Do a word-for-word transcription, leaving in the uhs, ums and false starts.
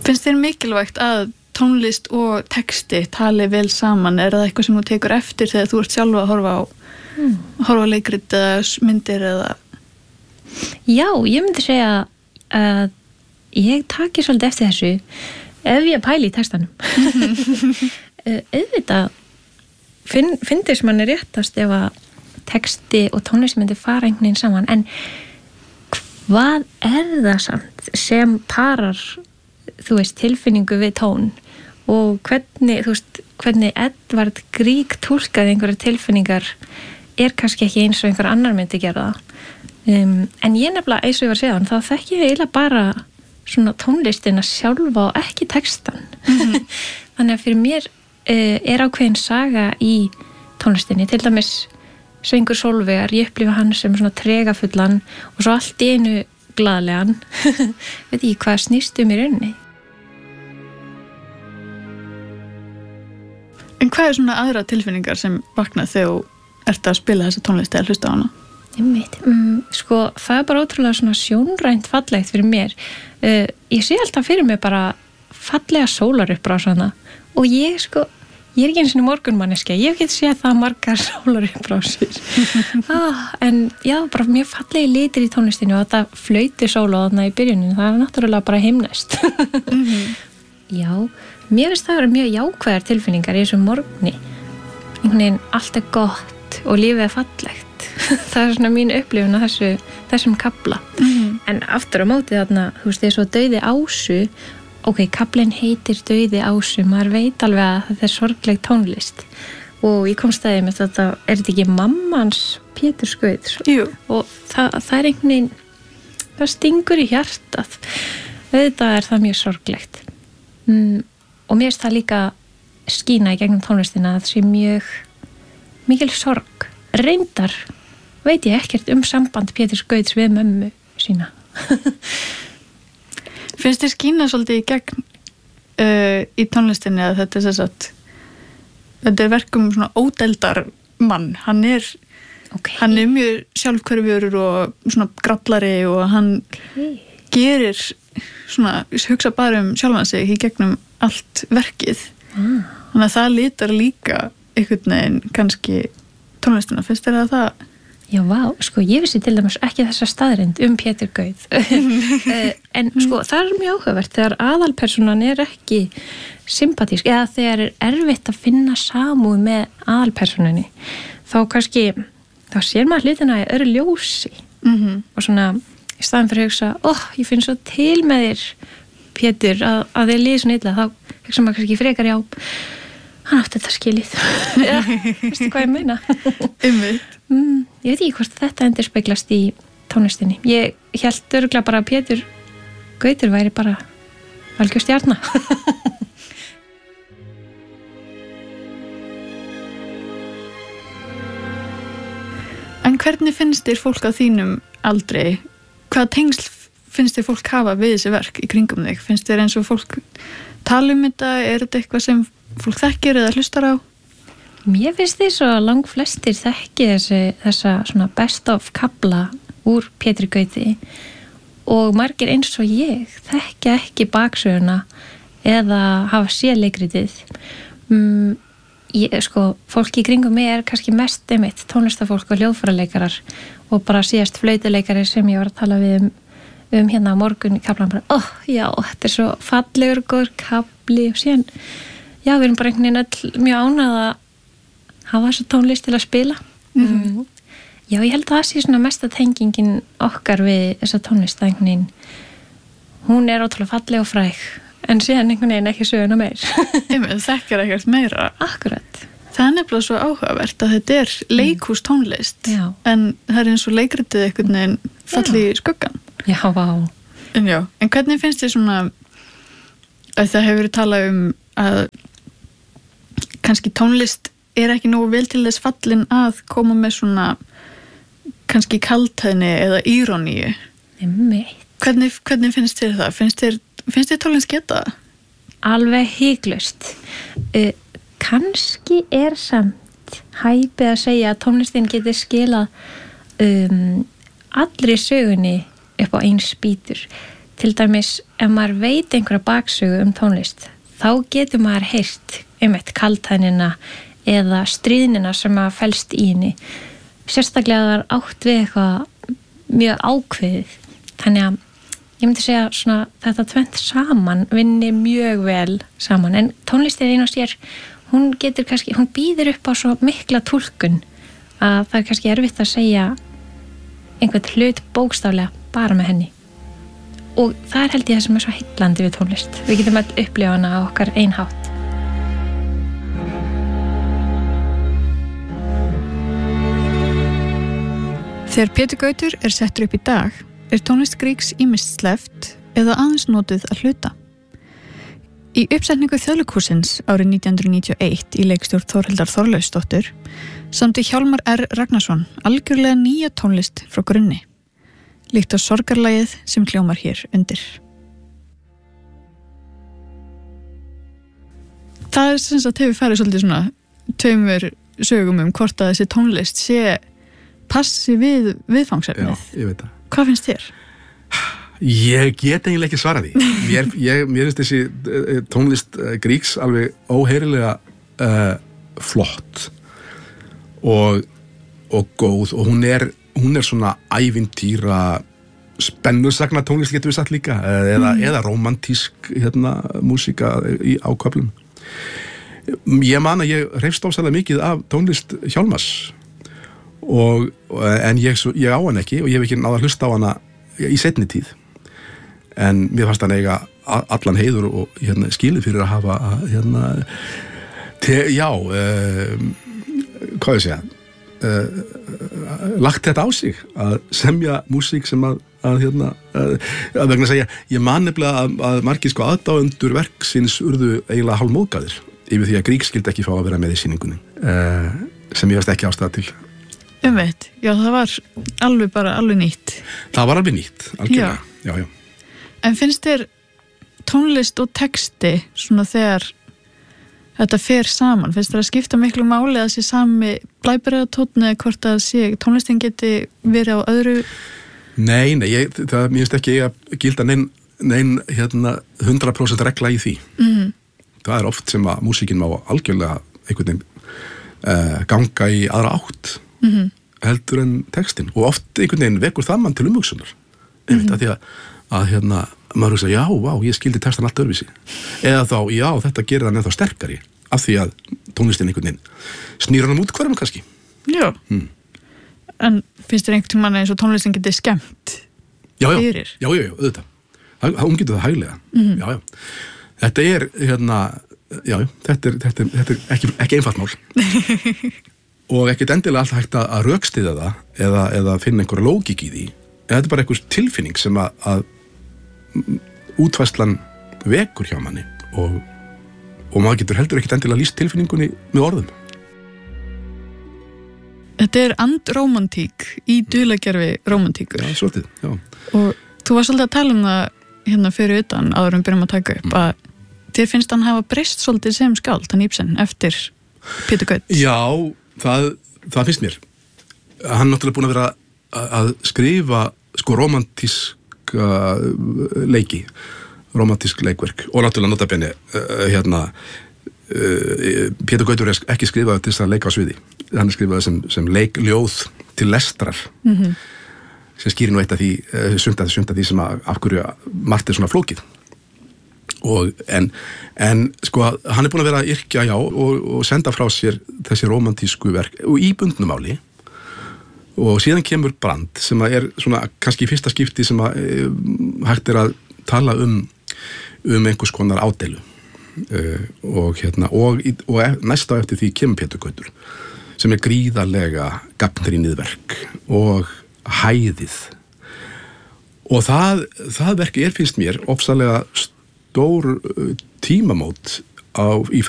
Finnst þér mikilvægt að tónlist og texti tali vel saman? Er það eitthvað sem þú tekur eftir þegar þú ert sjálfa að horfa á, mm. horfa á leikrit eða myndir eða? Já, ég myndi segja að ég taki svolítið eftir þessu ef ég pæli í textanum. Auðvitað finn, finnst manni réttast ef að texti og tónlist myndi fara einhvern veginn saman, en hvað er það samt sem parar, þú veist, tilfinningu við tón og hvernig, þú veist, hvernig Edvard Grieg túlkaði einhverjar tilfinningar er kannski ekki eins og einhver annar myndi gera það. Um, en ég nefnilega, eins og ég var að segja hann, þá þekki ég eiginlega bara svona tónlistina sjálfa og ekki textan. Mm-hmm. Þannig að fyrir mér uh, er ákveðin saga í tónlistinni, til dæmis Svengur Sólvegar, ég upplifa hann sem svona tregafullan og svo allt í einu glaðlegan. Veit ég hvað snýst um í rauninni. En hvað er svona aðra tilfinningar sem vakna þegar þú ert að spila þessa tónlist eða hlusta á hana? Ég veit, um, sko, það er bara ótrúlega svona sjónrænt fallegt fyrir mér. Uh, ég sé alltaf fyrir mig bara fallega sólaruppbrás hana og ég, sko, ég er ekki einu sinni morgunmanneskja, ég hef ekki séð það margar sólaruppbrásir. ah, en já, bara mjög fallegi litir í tónlistinu og þetta flauti sóla þarna í byrjunin, það er náttúrulega bara heimnæst. mm-hmm. Já, mér finnst það að vera mjög jákvæðar tilfinningar í þessum morgni. Einhvern veginn allt er gott og lífið er fallegt. Það er svona mín upplifun á þessu, þessum kafla. Mm-hmm. En aftur á móti þarna, þú veist, þegar svo dauði Ásu, ok, kaflinn heitir dauði Ásu, maður veit alveg að þetta er sorgleg tónlist og ég kom staðið með þetta, er þetta ekki mammans Pétur Skauðs? Jú. Og það, það er einhvern veginn, það stingur í hjartað, auðvitað er það mjög sorglegt. Mm, og mér finnst það líka skína í gegnum tónlistina að það sé mjög mikil sorg. Reyndar veit ég ekkert um samband Pétur Skauðs við mömmu sína. Finnst þér skína svolítið í gegn uh, í tónlistinni að þetta er þess að þetta er verkum svona ódeldar mann, hann er okay. hann er mjög sjálfhverfur og svona grallari og hann okay. gerir svona, hugsa bara um sjálfan sig í gegnum allt verkið ah. þannig að það litar líka einhvern veginn kannski tónlistina, finnst þér að það? Já, vá, sko, ég vissi til dæmis ekki þessa staðreynd um Pétur Gauð. En sko, það er mjög áhugavert þegar aðalpersonan er ekki sympatísk eða þegar er erfitt að finna samúð með aðalpersoninni. Þá kannski, þá sér maður hlutina í öðru ljósi mm-hmm. og svona, í staðan fyrir að hugsa, ó, oh, ég finn svo til með þér, Pétur, að, að þið líði svona illa, þá hugsa maður kannski frekar, já, hann átti þetta skilið. Já, veistu hvað ég meina? Einmitt. Mm, ég veit ekki hvort þetta endur speglast í tónlistinni. Ég hélt örugglega bara að Pétur Gautur væri bara algjör stjarna. En hvernig finnst þér fólk á þínum aldri? Hvaða tengsl finnst þér fólk hafa við þessi verk í kringum þig? Finnst þér eins og fólk tala um þetta? Er þetta eitthvað sem fólk þekkir eða hlustar á? Mér finnst þess að lang flestir þekki þessi, þessa svona best of kafla úr Pétri Gauti og margir eins og ég þekki ekki baksöguna eða hafa séð leikritið. Mm, ég, sko, fólki í kringum mig er kannski mest einmitt tónlistafólk og hljóðfæraleikarar og bara síðast flautuleikari sem ég var að tala við um, um hérna á morgun í kaflan bara, ó, oh, já, þetta er svo fallegur og góður kafli og síðan, já, við erum bara einhvern veginn öll mjög ánað að hafa þessa tónlist til að spila. Mm-hmm. Já, ég held að það sé svona mesta tengingin okkar við þessa tónlist að einhvern veginn, hún er ótrúlega falleg og fræg, en síðan einhvern veginn ekki söguna meir. Einmitt, þekkir ekkert meira. Akkurat. Það er nefnilega svo áhugavert að þetta er leikhús tónlist, mm. en það er eins og leikritið einhvern veginn falli í skuggan. Já, vá. En já, en hvernig finnst þér svona að það hefur verið talað um að kannski tónlist er ekki nógu vel til þess fallin að koma með svona kannski kaldhæðni eða íróníu. Hvernig, hvernig finnst þér það? Finnst þér, finnst þér tónlist geta það? Alveg hygglust. Uh, kannski er samt hæpið að segja að tónlistin geti skilað um, allri sögunni upp á einn spýtur. til dæmis ef maður veit einhverja baksögu um tónlist þá getur maður heyrt einmitt kaldhænina eða stríðnina sem að felst í henni sérstaklega það er átt við eitthvað mjög ákveðið þannig að ég myndi segja svona þetta tvennt saman vinni mjög vel saman en tónlistin einu á sér hún getur kannski, hún býður upp á svo mikla túlkun að það er kannski erfitt að segja einhvern hlut bókstaflega bara með henni og það er held ég það sem er svo heillandi við tónlist við getum öll upplifa hana á okkar einhátt Þegar Pétur Gautur er settur upp í dag er tónlist Grieg ýmist sleppt eða aðeins notuð að hluta. Í uppsetningu Þjóðleikhússins árið nítján hundruð níutíu og eitt í leikstjórn Þórhildar Þorleifsdóttur samdi Hjálmar R. Ragnarsson algjörlega nýja tónlist frá grunni, líkt á sorgarlagið sem hljómar hér undir. Það er sem sagt hefur farið svolítið svona tveimur sögum um hvort að þessi tónlist sé passi við viðfangsefnið. Já, ég veit það. Hvað finnst þér? Ég get eiginlega ekki svarað því. Mér, ég, mér finnst þessi uh, tónlist uh, Griegs alveg óheyrilega uh, flott og, og góð og hún er, hún er svona ævintýra spennusagna tónlist getur við sagt líka eða, mm. eða romantísk hérna, músíka í áköflum. Ég man að ég hreifst ofsalega mikið af tónlist Hjálmars og, en ég, ég á hann ekki og ég hef ekki náða að hlusta á hana í seinni tíð en mér fannst hann eiga allan heiður og hérna, skilið fyrir að hafa hérna, te, já uh, hvað ég segja uh, lagt þetta á sig að semja músík sem að, að, hérna, að, að vegna að segja ég man nefnilega að, að margir sko aðdáendur verksins urðu eiginlega hálfmóðgaðir yfir því að Grieg skildi ekki fá að vera með í sýningunni uh, sem ég veist ekki ástæða til Um veit, já það var alveg bara alveg nýtt. Það var alveg nýtt, algjörlega, já, já. já. En finnst þér tónlist og texti svona þegar þetta fer saman, finnst þér að skipta miklu máli að sé sami blæbrigðatónn eða hvort að sé tónlistin geti verið á öðru? Nei, nei, ég, það mér finnst ekki að gilda neinn nein, hérna, hundrað prósent regla í því. Mm. Það er oft sem að músíkin má algjörlega einhvern veginn uh, ganga í aðra átt. Mm-hmm. heldur en textin og oft einhvern veginn vekur það mann til umhugsunar einmitt mm-hmm. að því að, að hérna, maður hugsa, já, vá, ég skildi textan allt öðruvísi eða þá, já, þetta gerir hann ennþá sterkari af því að tónlistin einhvern veginn snýr hann út hverjum kannski Já, mm. en finnst þér einhvern tímann eins og tónlistin getið skemmt já, já, fyrir? Já, já, já, auðvitað hún getur það hæglega mm-hmm. já, já. Þetta er, hérna já, þetta er, þetta er, þetta er ekki, ekki einfalt mál og ekkert endilega alltaf hægt að rökstyðja það eða, eða finna einhverja lógík í því eða þetta er bara einhver tilfinning sem að, að útfærslan vekur hjá manni og, og maður getur heldur ekkert endilega lýst tilfinningunni með orðum Þetta er andrómantík í dulargerfi rómantíkur Já, svolítið, já og þú var svolítið að tala um það hérna fyrir utan áður um byrjum að taka upp mm. að þér finnst hann hafa breyst svolítið sem skáld, hann Ibsen, eftir Pétur Gaut Já Það, það finnst mér hann náttúrulega búin að vera að, að skrifa sko romantíska leiki romantísk leikverk og náttúrulega notabenni uh, hérna uh, Pétur Gautur er ekki skrifað til þess að leika á sviði hann er skrifað sem, sem leikljóð til lestrar mm-hmm. sem skýrir nú eitt af því uh, sunda því sem að af hverju margt er svona flókið Og, en, en sko hann er búin að vera að yrkja já og, og senda frá sér þessi romantísku verk og í bundnu máli og síðan kemur Brand sem að er svona kannski í fyrsta skipti sem að e, hægt er að tala um um einhvers konar ádeilu e, og hérna og, og næsta eftir því kemur Pétur Gautur sem er gríðarlega gagnrýnið verk og hæðið og það, það verk er finnst mér ofsalega stór tímamót á, í